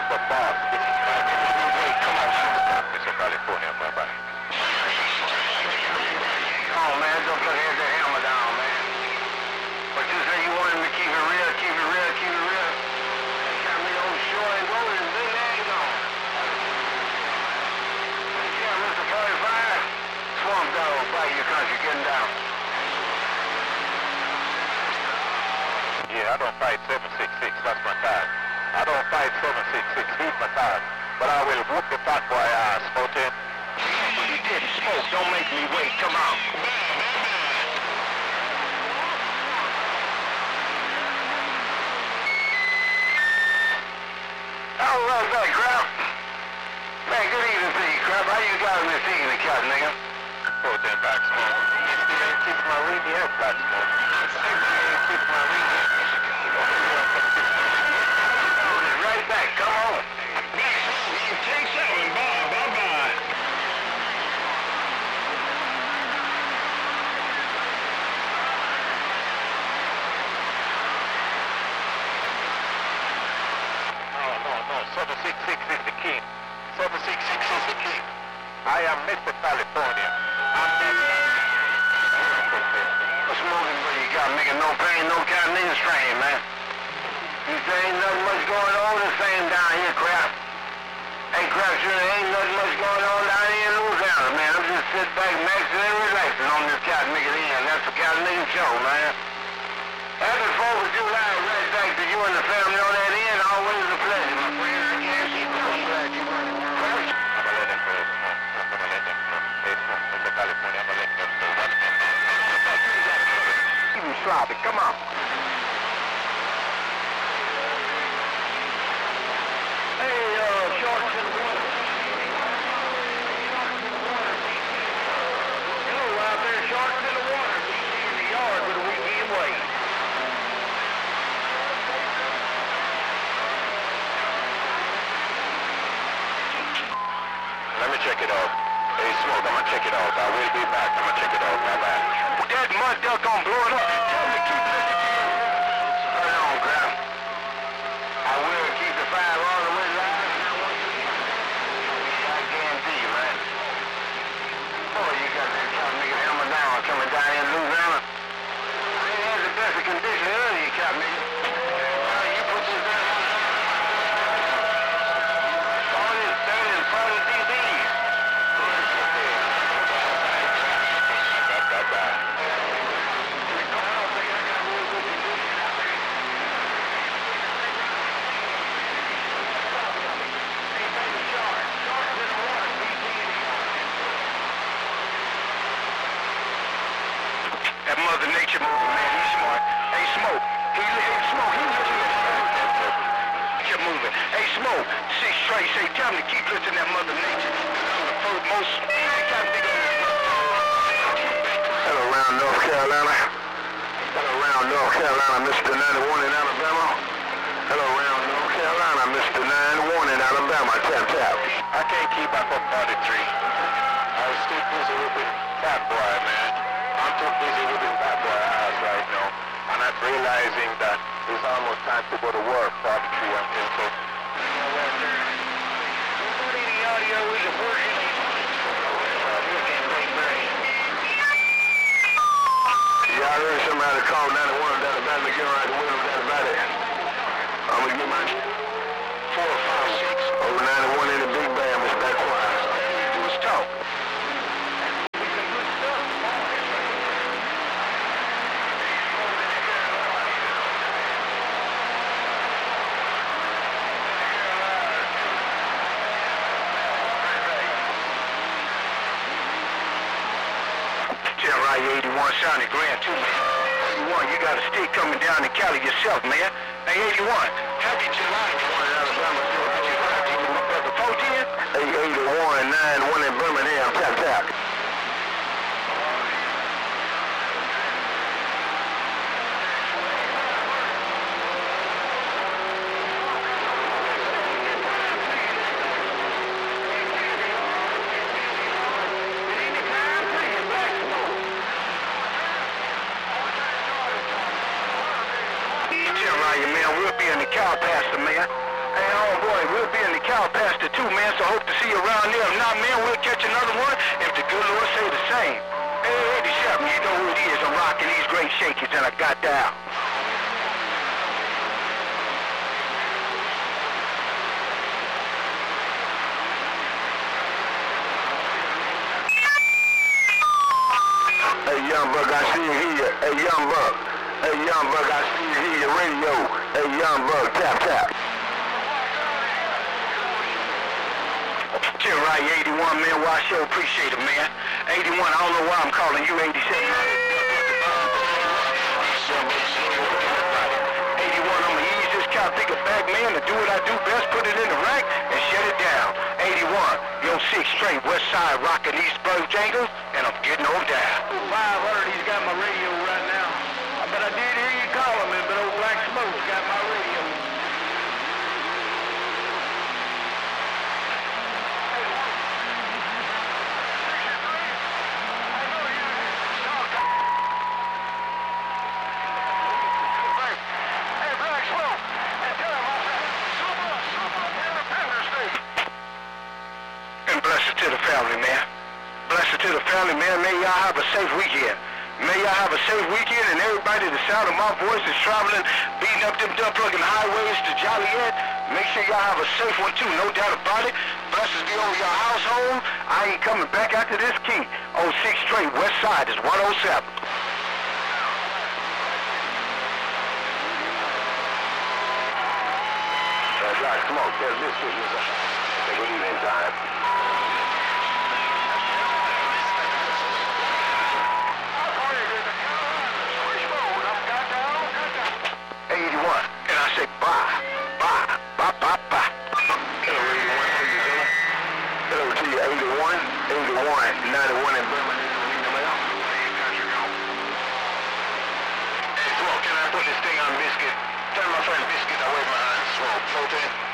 But boss, wait, come on, Mr. California, bye-bye. Oh, man, don't put the hammer down, man. But you say you wanted me to keep it real, keep it real, keep it real. Got me on shore and rolling, and big ain't gone. Yeah, Mr. 45, swamp dog, bite your country, getting down. Yeah, I don't fight 766, that's my tag. I don't fight 766, he's my tag. But I will whoop the fat boy ass, Motin. You did smoke, don't make me wait, come on. Oh, well, that crap. Man, good evening to you, crap. How you got in this evening, cut, nigga? Motin, back smoke. You ain't keep my ring here, back smoke. You ain't keep my ring here. Right back, come on. Take seven, bye-bye. No, 766 is the king. 766 is the king. I am Mr. California. I'm What's smoking, but you got nigga no pain, no kind of strain, man. You say ain't nothing much going on the same down here, crap. Hey, crap, sure ain't nothing much going on down here in Louisiana, man. I'm just sitting back, maxing and relaxing on this cat nigga end. That's the cat nigga show, man. Happy 4th of July, right back to you and the family on that end. Always a pleasure, my friend. I'm glad you were in the first. gonna let him go. I'm gonna let him go. Hey, Mr. California, I'm gonna let him go. Keep him sloppy, come on. Hey, Sharks in the water. Hello, out there, Sharks in the water. In the yard with a weekend wait. Let me check it out. Hey, Smoke, I'm gonna check it out. I will be back. I'm gonna check it out. Bye-bye. That mud duck gonna blow it up. Tell me to keep listening. Hold on, Graham. I will keep the fire all the way live. I guarantee you, man. Boy, you got that cat nigga hammer down coming down here in Louisiana. I ain't had the best of condition earlier, you cat nigga. You put this down. All this dirt in front of these things. That Mother Nature movie, man, he's smart. Hey, Smoke, he keep moving. Hey, Smoke, 6 straight, say, tell him to keep listening to that Mother Nature. Hello, round North Carolina. Hello, round North Carolina, Mr. 91 in Alabama. Hello, round North Carolina, Mr. 91 in Alabama. Tap, tap. I can't keep up on 43. I was too busy with Fat Boy, man. I'm too busy with Fat Boy ass right now. I'm not realizing that it's almost time to go to work, 43 until so. Nobody in the audio is a portion. Yeah, I heard somebody call 91 down the back again right the window down the back there. I'm gonna get my 4 or 5, 6 over 91 in the big band, Mr. Back quiet. Do is talk. Right, 81 sounded grand too, man. 81, you got a stick coming down to Cali yourself, man. Hey, 81, happy July. Alabama, my brother 410. Hey, 81, 9, 1 in Birmingham, tap, tap. Man, we'll be in the cow pasture, man. Hey, homeboy, we'll be in the cow pasture too, man, so hope to see you around there. If not, man, we'll catch another one if the good Lord say the same. Hey, Eddie Chapman, you know who it is. I'm rocking these great shakers, and I got down. Hey, Young Buck, I see you here. Hey, Young Buck. Hey, Young Buck, I see you here. Your radio. Hey, Young Buck, tap, tap. Chill right, 81, man. Well, I sure appreciate it, man. 81, I don't know why I'm calling you 87. 81, I'ma ease this cow picker back, man, to do what I do best, put it in the rack, and shut it down. 81, yo, 6 straight, west side, rocking these Bojangles, and I'm getting on down. 500, he's got my radio right now. But I did hear you calling me, but old Black Smoke's got my radio. To the family, man. Blessed to the family, man. May y'all have a safe weekend. May y'all have a safe weekend, and everybody, the sound of my voice is traveling, beating up them dumb-plugging highways to Joliet. Make sure y'all have a safe one, too. No doubt about it. Blessings be over your household. I ain't coming back after this key. On 6th Straight, west side is 107. Black Smoke, there's this business. Good evening time. Hello to you, 81 in Birmingham. Hey, Smoke, can I put this thing on Biscuit? Tell my friend Biscuit I wave my hands. Smoke, 14.